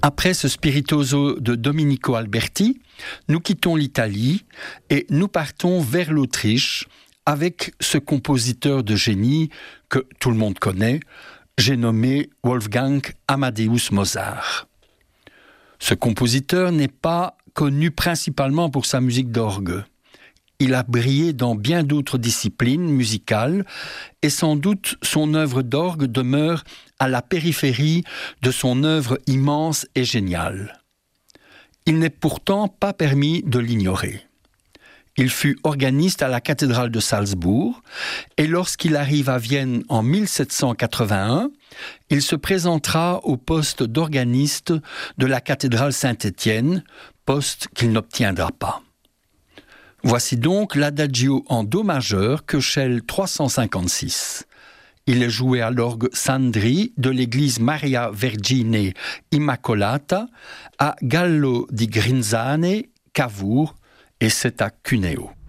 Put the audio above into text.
Après ce spirituoso de Domenico Alberti, nous quittons l'Italie et nous partons vers l'Autriche avec ce compositeur de génie que tout le monde connaît, j'ai nommé Wolfgang Amadeus Mozart. Ce compositeur n'est pas connu principalement pour sa musique d'orgue. Il a brillé dans bien d'autres disciplines musicales et sans doute son œuvre d'orgue demeure à la périphérie de son œuvre immense et géniale. Il n'est pourtant pas permis de l'ignorer. Il fut organiste à la cathédrale de Salzbourg et lorsqu'il arrive à Vienne en 1781, il se présentera au poste d'organiste de la cathédrale Saint-Étienne, poste qu'il n'obtiendra pas. Voici donc l'Adagio en Do majeur, Köchel 356. Il est joué à l'orgue Sandri de l'église Maria Vergine Immacolata à Gallo di Grinzane, Cavour, et c'est à Cuneo.